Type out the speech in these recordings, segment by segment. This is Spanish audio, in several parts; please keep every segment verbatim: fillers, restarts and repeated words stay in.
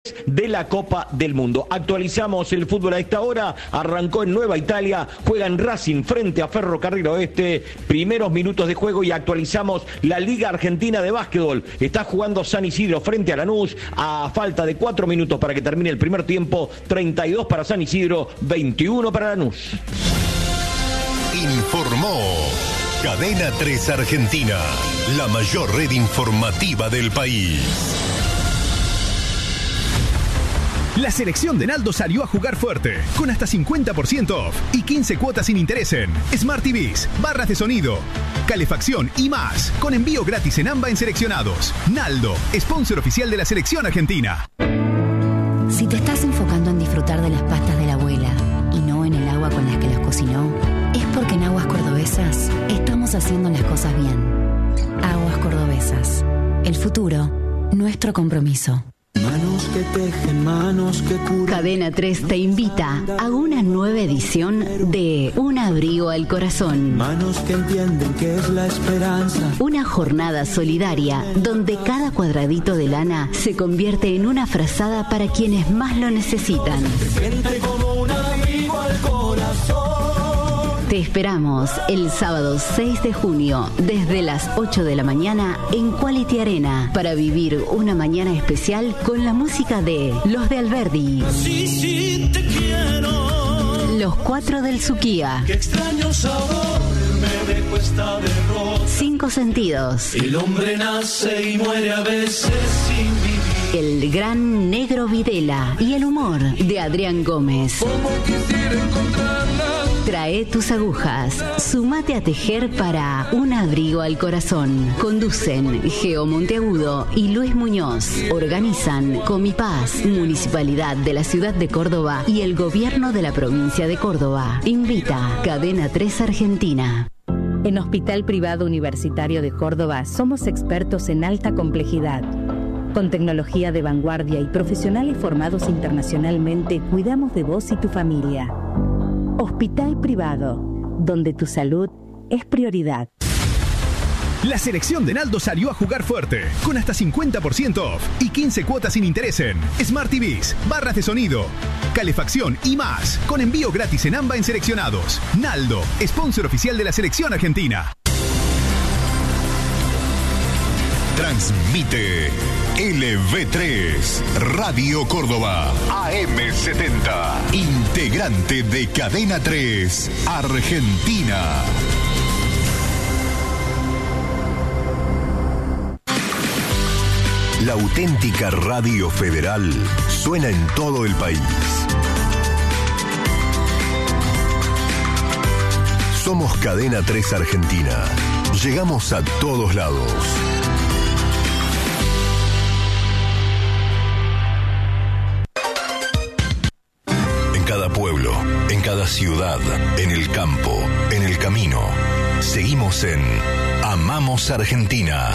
de la Copa del Mundo. Actualizamos el fútbol a esta hora. Arrancó en Nueva Italia, juegan Racing frente a Ferrocarril Oeste, primeros minutos de juego, y actualizamos la Liga Argentina de Básquetbol. Está jugando San Isidro frente a Lanús a falta de cuatro minutos para que termine el primer tiempo. treinta y dos para San Isidro, veintiuno para Lanús. Informó Cadena tres Argentina, la mayor red informativa del país. La selección de Naldo salió a jugar fuerte, con hasta cincuenta por ciento off y quince cuotas sin interés en Smart T Vs, barras de sonido, calefacción y más, con envío gratis en AMBA en seleccionados. Naldo, sponsor oficial de la selección argentina. Si te estás enfocando en disfrutar de las pastas de la abuela y no en el agua con las que las cocinó, es porque en Aguas Cordobesas estamos haciendo las cosas bien. Aguas Cordobesas, el futuro, nuestro compromiso. Manos que tejen, manos que curan. Cadena tres te invita a una nueva edición de Un abrigo al corazón. Manos que entienden que es la esperanza. Una jornada solidaria donde cada cuadradito de lana se convierte en una frazada para quienes más lo necesitan. Se siente como un abrigo al corazón. Te esperamos el sábado seis de junio desde las ocho de la mañana en Quality Arena para vivir una mañana especial con la música de Los de Alberdi. Sí, sí, te quiero. Los Cuatro del Suquía. Qué extraño sabor me dejó esta derrota. Cinco Sentidos. El hombre nace y muere a veces sin vivir. El gran Negro Videla y el humor de Adrián Gómez. Como quisiera encontrarla. Trae tus agujas, sumate a tejer para Un abrigo al corazón. Conducen Geo Monteagudo y Luis Muñoz. Organizan Comipaz, Municipalidad de la Ciudad de Córdoba y el Gobierno de la Provincia de Córdoba. Invita Cadena tres Argentina. En Hospital Privado Universitario de Córdoba somos expertos en alta complejidad. Con tecnología de vanguardia y profesionales formados internacionalmente, cuidamos de vos y tu familia. Hospital Privado, donde tu salud es prioridad. La selección de Naldo salió a jugar fuerte, con hasta cincuenta por ciento off y quince cuotas sin interés en Smart T Vs, barras de sonido, calefacción y más, con envío gratis en AMBA en seleccionados. Naldo, sponsor oficial de la selección argentina. Transmite L V tres, Radio Córdoba, A M setenta, integrante de Cadena tres, Argentina. La auténtica radio federal suena en todo el país. Somos Cadena tres Argentina. Llegamos a todos lados. En cada pueblo, en cada ciudad, en el campo, en el camino. Seguimos en Amamos Argentina.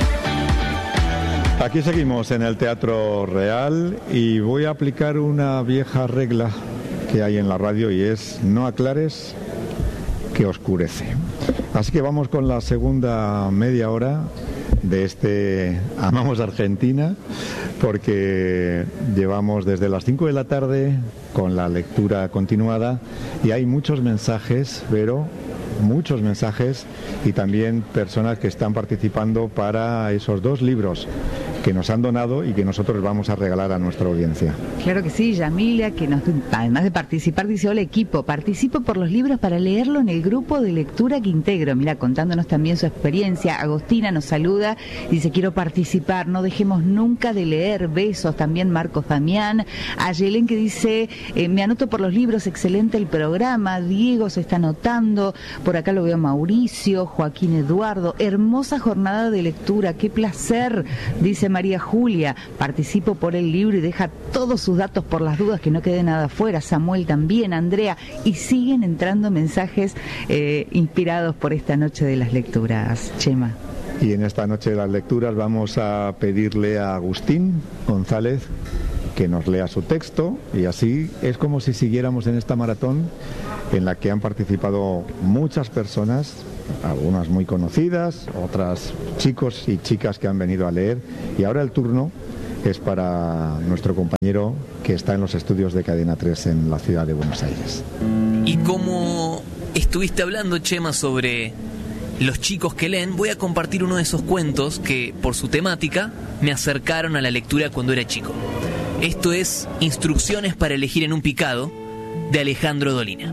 Aquí seguimos en el Teatro Real y voy a aplicar una vieja regla que hay en la radio y es: no aclares que oscurece. Así que vamos con la segunda media hora de este Amamos Argentina, porque llevamos desde las cinco de la tarde con la lectura continuada y hay muchos mensajes, pero muchos mensajes y también personas que están participando para esos dos libros que nos han donado y que nosotros vamos a regalar a nuestra audiencia. Claro que sí, Yamilia, que nos, además de participar, dice: hola equipo, participo por los libros para leerlo en el grupo de lectura que integro. Mira, contándonos también su experiencia. Agostina nos saluda, dice: quiero participar, no dejemos nunca de leer. Besos. También Marcos Damián. Ayelen, que dice: eh, me anoto por los libros, excelente el programa. Diego se está anotando, por acá lo veo a Mauricio, Joaquín Eduardo. Hermosa jornada de lectura, qué placer, dice María Julia: participo por el libro y deja todos sus datos por las dudas, que no quede nada afuera. Samuel también, Andrea, y siguen entrando mensajes eh, inspirados por esta noche de las lecturas. Chema. Y en esta noche de las lecturas vamos a pedirle a Agustín González que nos lea su texto, y así es como si siguiéramos en esta maratón en la que han participado muchas personas, algunas muy conocidas, otras chicos y chicas que han venido a leer, y ahora el turno es para nuestro compañero que está en los estudios de Cadena tres en la ciudad de Buenos Aires. Y como estuviste hablando, Chema, sobre los chicos que leen, voy a compartir uno de esos cuentos que, por su temática, me acercaron a la lectura cuando era chico. Esto es Instrucciones para elegir en un picado, de Alejandro Dolina.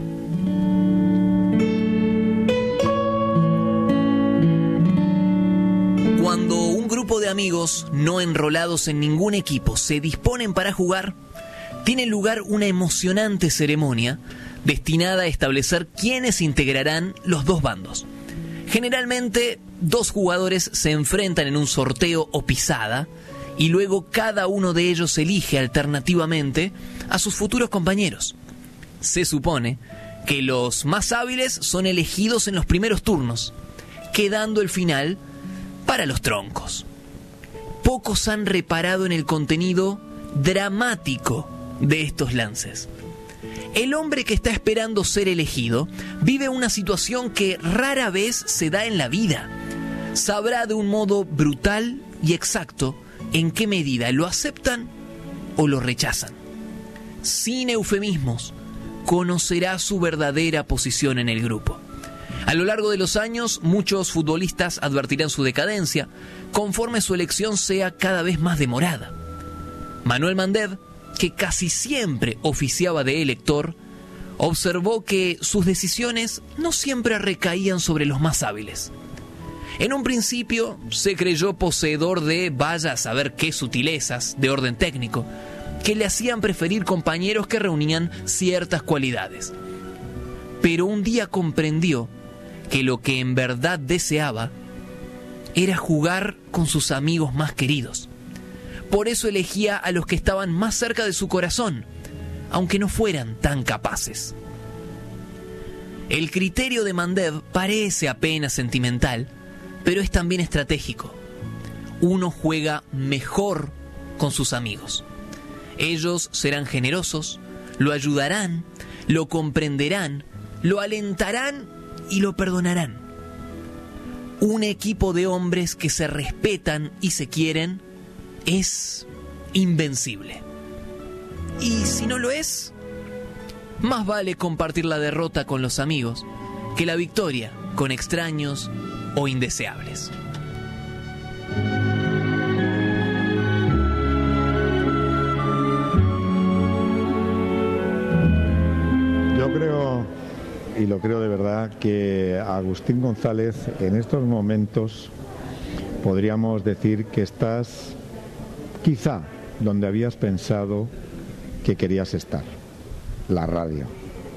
Cuando un grupo de amigos no enrolados en ningún equipo se disponen para jugar, tiene lugar una emocionante ceremonia destinada a establecer quiénes integrarán los dos bandos. Generalmente, dos jugadores se enfrentan en un sorteo o pisada y luego cada uno de ellos elige alternativamente a sus futuros compañeros. Se supone que los más hábiles son elegidos en los primeros turnos, quedando el final para los troncos. Pocos han reparado en el contenido dramático de estos lances. El hombre que está esperando ser elegido vive una situación que rara vez se da en la vida. Sabrá de un modo brutal y exacto en qué medida lo aceptan o lo rechazan. Sin eufemismos, conocerá su verdadera posición en el grupo. A lo largo de los años, muchos futbolistas advertirán su decadencia conforme su elección sea cada vez más demorada. Manuel Mandev, que casi siempre oficiaba de elector, observó que sus decisiones no siempre recaían sobre los más hábiles. En un principio se creyó poseedor de vaya a saber qué sutilezas de orden técnico, que le hacían preferir compañeros que reunían ciertas cualidades. Pero un día comprendió que lo que en verdad deseaba era jugar con sus amigos más queridos. Por eso elegía a los que estaban más cerca de su corazón, aunque no fueran tan capaces. El criterio de Mandev parece apenas sentimental, pero es también estratégico. Uno juega mejor con sus amigos. Ellos serán generosos, lo ayudarán, lo comprenderán, lo alentarán y lo perdonarán. Un equipo de hombres que se respetan y se quieren es invencible. Y si no lo es, más vale compartir la derrota con los amigos que la victoria con extraños o indeseables. Yo creo, y lo creo de verdad, que Agustín González en estos momentos podríamos decir que estás quizá donde habías pensado que querías estar, la radio.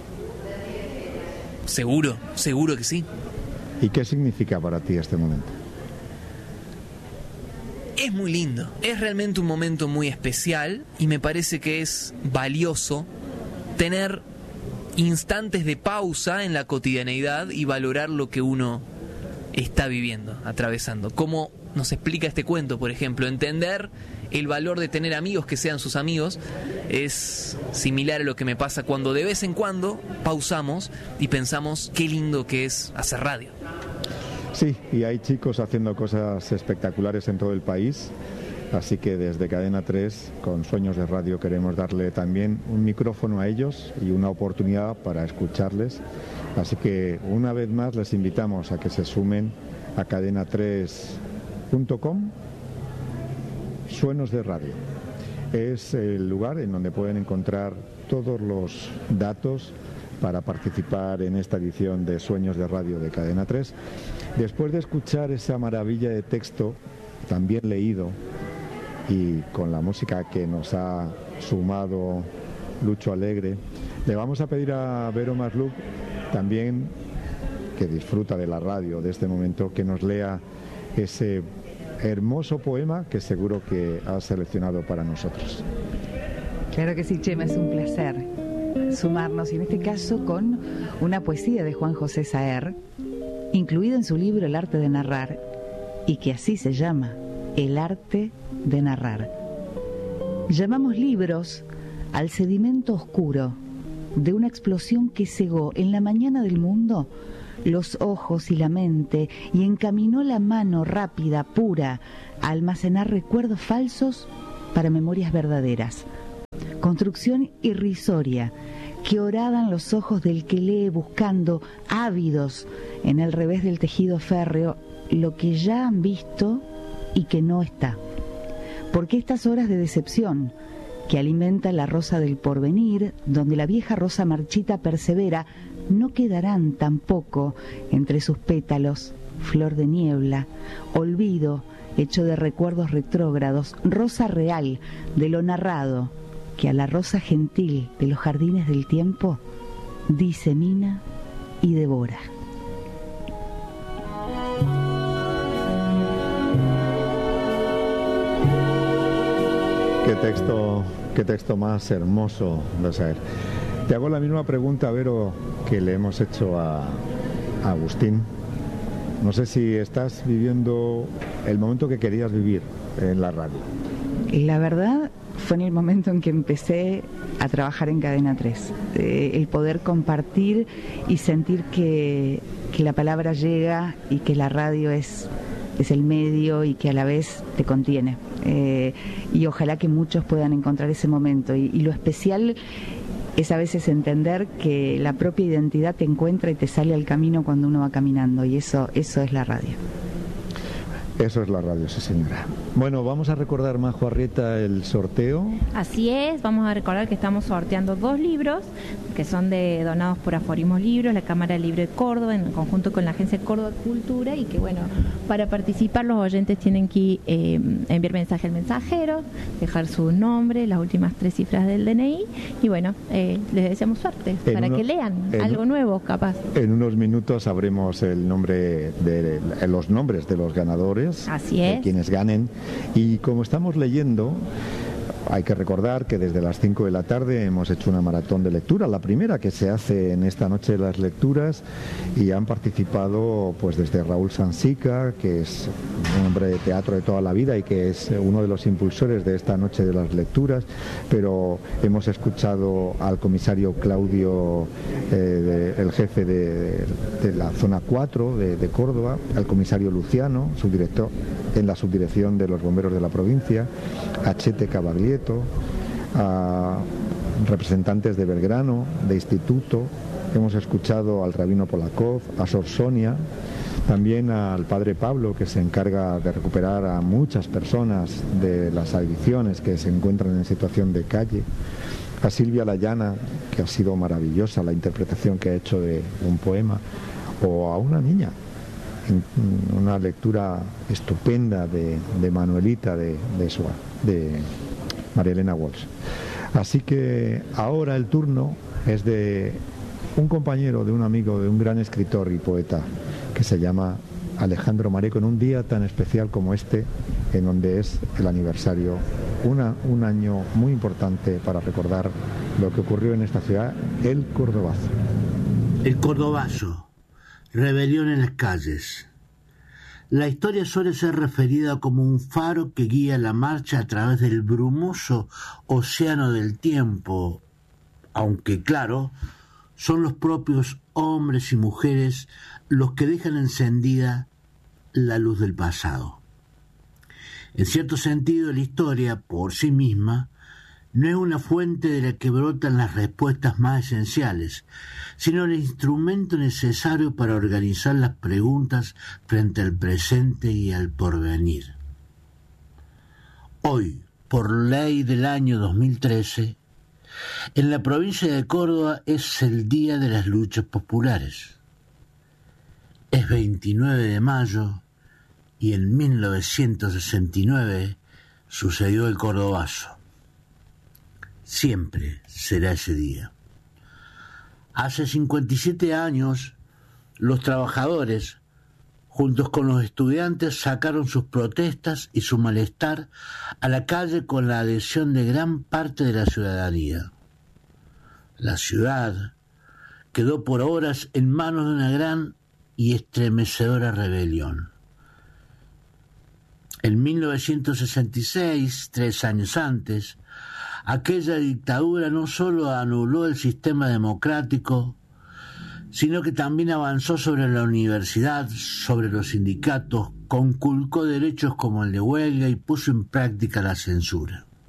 Seguro, seguro que sí. ¿Y qué significa para ti este momento? Es muy lindo, es realmente un momento muy especial y me parece que es valioso tener instantes de pausa en la cotidianeidad y valorar lo que uno está viviendo, atravesando. Como nos explica este cuento, por ejemplo, entender el valor de tener amigos que sean sus amigos es similar a lo que me pasa cuando de vez en cuando pausamos y pensamos qué lindo que es hacer radio. Sí, y hay chicos haciendo cosas espectaculares en todo el país, así que desde Cadena tres, con Sueños de Radio, queremos darle también un micrófono a ellos y una oportunidad para escucharles. Así que una vez más les invitamos a que se sumen a cadena tres punto com. Sueños de Radio es el lugar en donde pueden encontrar todos los datos para participar en esta edición de Sueños de Radio de Cadena tres. Después de escuchar esa maravilla de texto, también leído, y con la música que nos ha sumado Lucho Alegre, le vamos a pedir a Vero Masluk, también que disfruta de la radio de este momento, que nos lea ese hermoso poema que seguro que ha seleccionado para nosotros. Claro que sí, Chema, es un placer sumarnos, y en este caso con una poesía de Juan José Saer, incluida en su libro El arte de narrar, y que así se llama, El arte de narrar. Llamamos libros al sedimento oscuro de una explosión que cegó en la mañana del mundo los ojos y la mente y encaminó la mano rápida, pura, a almacenar recuerdos falsos para memorias verdaderas. Construcción irrisoria que horadan los ojos del que lee buscando, ávidos, en el revés del tejido férreo, lo que ya han visto y que no está. Porque estas horas de decepción que alimenta la rosa del porvenir, donde la vieja rosa marchita persevera, no quedarán tampoco entre sus pétalos flor de niebla, olvido hecho de recuerdos retrógrados, rosa real de lo narrado, que a la rosa gentil de los jardines del tiempo disemina y devora. Qué texto, qué texto más hermoso, Dosaer. Te hago la misma pregunta, Vero, que le hemos hecho a, a Agustín. No sé si estás viviendo el momento que querías vivir en la radio. La verdad fue en el momento en que empecé a trabajar en Cadena tres. Eh, el poder compartir y sentir que, que la palabra llega y que la radio es, es el medio y que a la vez te contiene. Eh, y ojalá que muchos puedan encontrar ese momento. Y, y lo especial es a veces entender que la propia identidad te encuentra y te sale al camino cuando uno va caminando. Y eso, eso es la radio. Eso es la radio, sí señora. Bueno, vamos a recordar, Majo Arrieta, el sorteo. Así es, vamos a recordar que estamos sorteando dos libros que son de donados por Aforismos Libros, la Cámara del Libro de Córdoba, en conjunto con la Agencia Córdoba Cultura, y que bueno, para participar los oyentes tienen que eh, enviar mensaje al mensajero, dejar su nombre, las últimas tres cifras del D N I, y bueno, eh, les deseamos suerte en para uno, que lean algo un, nuevo, capaz. En unos minutos sabremos el nombre de, de los nombres de los ganadores. Así es. De quienes ganen. Y como estamos leyendo, hay que recordar que desde las cinco de la tarde hemos hecho una maratón de lectura, la primera que se hace en esta noche de las lecturas, y han participado pues desde Raúl Sansica, que es un hombre de teatro de toda la vida y que es uno de los impulsores de esta noche de las lecturas, pero hemos escuchado al comisario Claudio, eh, de, el jefe de, de la zona cuatro de, de Córdoba, al comisario Luciano, subdirector en la subdirección de los bomberos de la provincia, a Chete Cavaglieto, a representantes de Belgrano, de Instituto, hemos escuchado al rabino Polakov, a Sor Sonia, también al padre Pablo, que se encarga de recuperar a muchas personas de las adicciones que se encuentran en situación de calle, a Silvia Layana, que ha sido maravillosa la interpretación que ha hecho de un poema, o a una niña, una lectura estupenda de, de Manuelita de, de, Sua, de María Elena Walsh. Así que ahora el turno es de un compañero, de un amigo, de un gran escritor y poeta que se llama Alejandro Mareco, en un día tan especial como este, en donde es el aniversario, una, un año muy importante para recordar lo que ocurrió en esta ciudad, el Cordobazo. El Cordobazo. Rebelión en las calles. La historia suele ser referida como un faro que guía la marcha a través del brumoso océano del tiempo, aunque claro, son los propios hombres y mujeres los que dejan encendida la luz del pasado. En cierto sentido, la historia, por sí misma, no es una fuente de la que brotan las respuestas más esenciales, sino el instrumento necesario para organizar las preguntas frente al presente y al porvenir. Hoy, por ley del año dos mil trece, en la provincia de Córdoba es el Día de las Luchas Populares. Es veintinueve de mayo y en mil novecientos sesenta y nueve sucedió el Cordobazo. Siempre será ese día. Hace cincuenta y siete años, los trabajadores, juntos con los estudiantes, sacaron sus protestas y su malestar a la calle con la adhesión de gran parte de la ciudadanía. La ciudad quedó por horas en manos de una gran y estremecedora rebelión. En mil novecientos sesenta y seis, tres años antes, aquella dictadura no solo anuló el sistema democrático, sino que también avanzó sobre la universidad, sobre los sindicatos, conculcó derechos como el de huelga y puso en práctica la censura.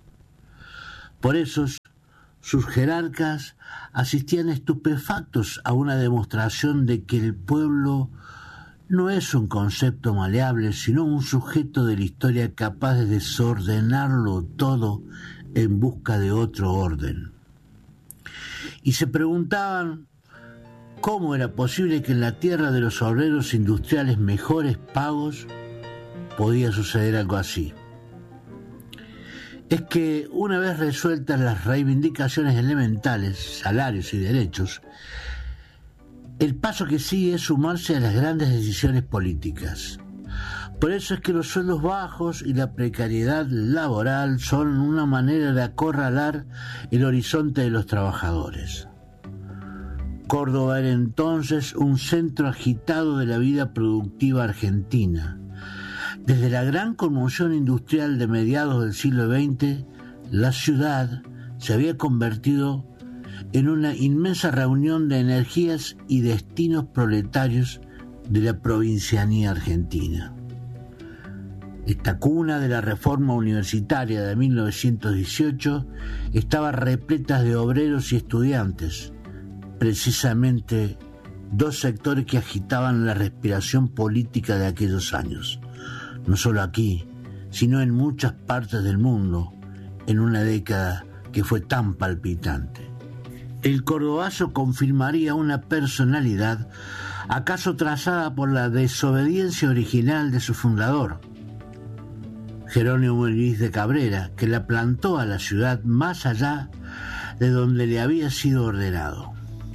Por eso sus jerarcas asistían estupefactos a una demostración de que el pueblo no es un concepto maleable, sino un sujeto de la historia capaz de desordenarlo todo en busca de otro orden. Y se preguntaban cómo era posible que en la tierra de los obreros industriales mejores pagos podía suceder algo así. Es que una vez resueltas las reivindicaciones elementales, salarios y derechos, el paso que sigue es sumarse a las grandes decisiones políticas. Por eso es que los sueldos bajos y la precariedad laboral son una manera de acorralar el horizonte de los trabajadores. Córdoba era entonces un centro agitado de la vida productiva argentina. Desde la gran conmoción industrial de mediados del siglo veinte, la ciudad se había convertido en una inmensa reunión de energías y destinos proletarios de la provincianía argentina. Esta cuna de la reforma universitaria de mil novecientos dieciocho estaba repleta de obreros y estudiantes, precisamente dos sectores que agitaban la respiración política de aquellos años, no solo aquí, sino en muchas partes del mundo, en una década que fue tan palpitante. El cordobazo confirmaría una personalidad acaso trazada por la desobediencia original de su fundador, Jerónimo Luis de Cabrera, que la plantó a la ciudad más allá de donde le había sido ordenado.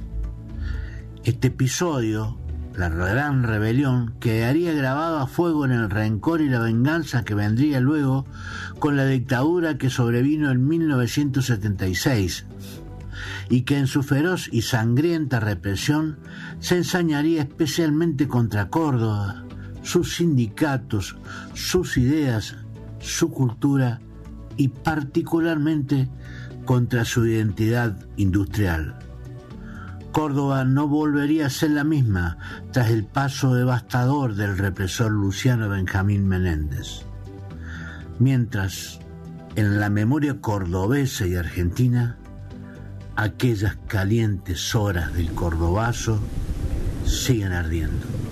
Este episodio, la gran rebelión, quedaría grabado a fuego en el rencor y la venganza que vendría luego con la dictadura que sobrevino en mil novecientos setenta y seis y que en su feroz y sangrienta represión se ensañaría especialmente contra Córdoba, sus sindicatos, sus ideas, su cultura y particularmente contra su identidad industrial. Córdoba no volvería a ser la misma tras el paso devastador del represor Luciano Benjamín Menéndez. Mientras, en la memoria cordobesa y argentina, aquellas calientes horas del cordobazo siguen ardiendo.